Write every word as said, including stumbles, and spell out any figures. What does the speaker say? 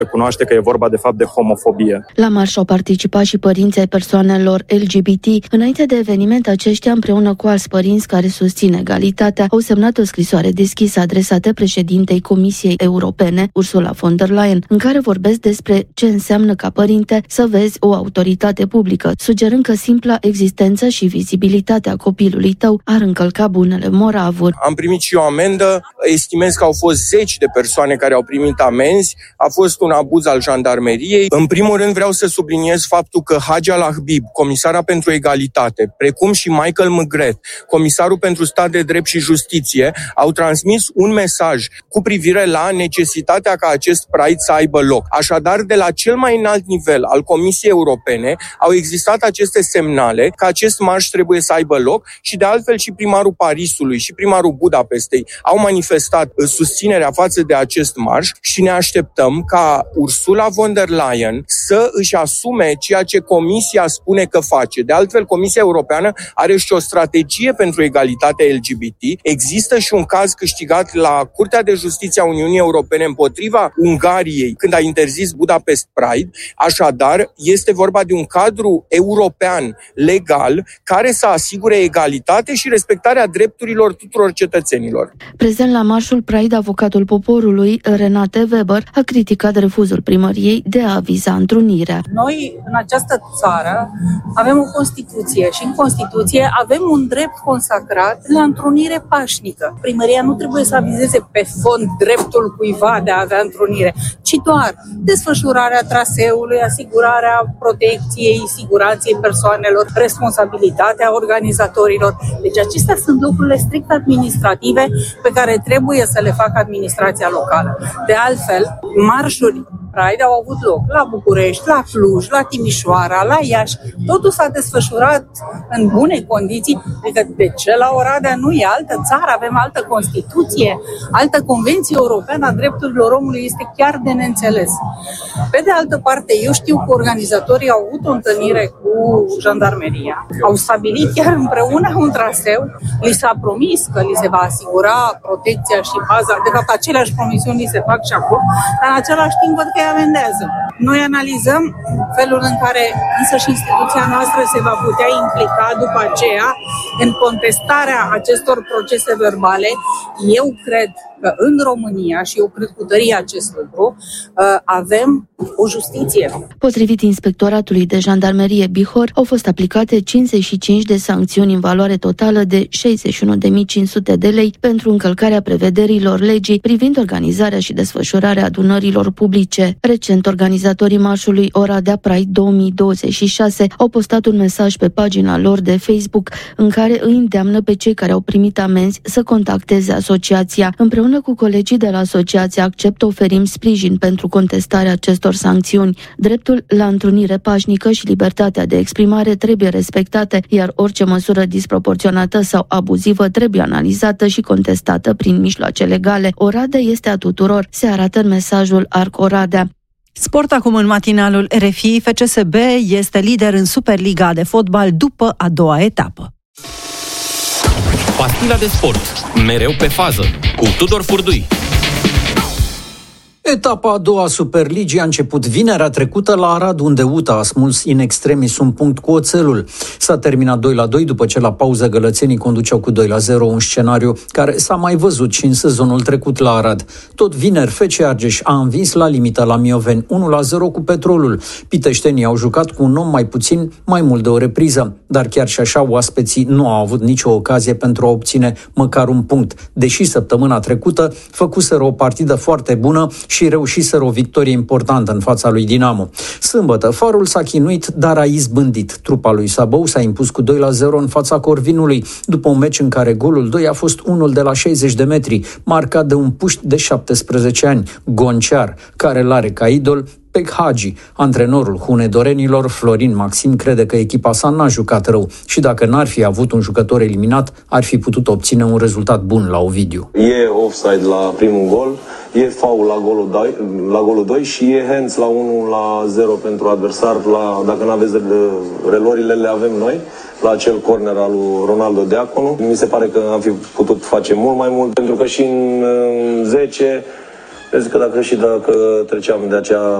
recunoaște că e vorba de fapt de homofobie. La marș au participat și părinții ai persoanelor L G B T. Înainte de eveniment, aceștia, împreună cu alți părinți care susțin egalitatea, au semnat o scrisoare deschisă adresată președintei Comisiei Europene, Ursula von der Leyen, în care vorbesc despre ce înseamnă ca părinte să vezi o autoritate publică, sugerând că simpla existență și vizibilitatea copilului tău ar încălca bunele moravuri. Am primit și eu amendă, estimez că au fost zeci de persoane care au primit amenzi, a fost un abuz al jandarmeriei. În primul rând vreau să subliniez faptul că Hagia Lahbib, comisara pentru egalitate, precum și Michael Măgret, comisarul pentru stat de drept și justiție, au transmis un mesaj cu privire la necesitatea ca acest Pride să aibă loc. Așadar, de la cel mai înalt nivel al Comisiei Europene au existat aceste semnale că acest marș trebuie să aibă loc și de altfel și primarul Parisului și primarul Budapestei au manifestat susținerea față de acest marș și ne așteptăm ca Ursula von der Leyen să își asume ceea ce Comisia spune că face. De altfel, Comisia Europeană are și o strategie pentru egalitatea L G B T. Există și un caz câștigat la Curtea de Justiție a Uniunii Europene împotriva Ungariei când a interzis Budapest Pride. Așadar, este vorba de un cadru european legal care să asigure egalitate și respectarea drepturilor tuturor cetățenilor. Prezent la marșul Pride, avocatul poporului, Renate Weber, a criticat refuzul primăriei de a aviza întrunirea. Noi, în această țară, avem o Constituție și în Constituție avem un drept consacrat la întrunire pașnică. Primăria nu trebuie să avizeze pe fond dreptul cuiva de a avea întrunire, ci doar desfășurarea traseului, asigurarea protecției, siguranței persoanelor, responsabilitatea organizatorilor. Deci acestea sunt lucrurile strict administrative pe care trebuie să le facă administrația locală. De altfel, marșuri Pride au avut loc la București, la Cluj, la Timișoara, la Iași. Totul s-a desfășurat în bune condiții. Adică de ce la Oradea nu e altă țară? Avem altă Constituție, altă Convenție Europeană a Drepturilor Omului. Este chiar de neînțeles. Pe de altă parte, eu știu că organizatorii au avut o întâlnire cu jandarmeria. Au stabilit chiar împreună un traseu. Li s-a promis că li se va asigura protecția și baza. De fapt, aceleași promisiuni li se fac și acum, dar în același timp văd că îi amendează. Noi analizăm felul în care însăși instituția noastră se va putea implica după aceea în contestarea acestor procese verbale. Eu cred că în România, și eu cred cu tărie acest lucru, avem o justiție. Potrivit Inspectoratului de Jandarmerie Bihor, au fost aplicate cincizeci și cinci de sancțiuni în valoare totală de șaizeci și unu de mii cinci sute de lei pentru încălcarea prevederilor legii privind organizarea și desfășurarea adunărilor publice. Recent, organizatorii marșului Oradea Pride două mii douăzeci și șase au postat un mesaj pe pagina lor de Facebook în care îi îndeamnă pe cei care au primit amenzi să contacteze asociația. Împreună cu colegii de la asociație Accept oferim sprijin pentru contestarea acestor sancțiuni. Dreptul la întrunire pașnică și libertatea de exprimare trebuie respectate, iar orice măsură disproporționată sau abuzivă trebuie analizată și contestată prin mijloace legale. Oradea este a tuturor, se arată în mesajul Arc Oradea. Sport acum în matinalul R F I. F C S B este lider în Superliga de fotbal după a doua etapă. Pastila de sport, mereu pe fază, cu Tudor Furdui. Etapa a doua a Superligii a început vinerea trecută la Arad, unde U T A a smuls in extremis un punct cu oțelul. S-a terminat doi la doi după ce la pauză gălățenii conduceau cu doi la zero, un scenariu care s-a mai văzut și în sezonul trecut la Arad. Tot vineri, F C Argeș a învins la limită la Mioveni unu la zero cu Petrolul. Piteștenii au jucat cu un om mai puțin mai mult de o repriză, dar chiar și așa oaspeții nu au avut nicio ocazie pentru a obține măcar un punct, deși săptămâna trecută făcuseră o partidă foarte bună și reușiseră o victorie importantă în fața lui Dinamo. Sâmbătă, Farul s-a chinuit, dar a izbândit. Trupa lui Sabău s-a impus cu doi la zero în fața Corvinului, după un meci în care golul doi a fost unul de la șaizeci de metri, marcat de un puști de șaptesprezece ani, Gonciar, care l-are ca idol pe Hagi. Antrenorul hunedorenilor, Florin Maxim, crede că echipa sa n-a jucat rău și dacă n-ar fi avut un jucător eliminat, ar fi putut obține un rezultat bun la Ovidiu. E offside la primul gol, e foul la golul doi, la golul doi și e hands la unu la zero pentru adversar. La, dacă nu aveți relorile, le avem noi. La acel corner al lui Ronaldo Deaconu. Mi se pare că am fi putut face mult mai mult, pentru că și în zece Eu zic că dacă și dacă treceam de acea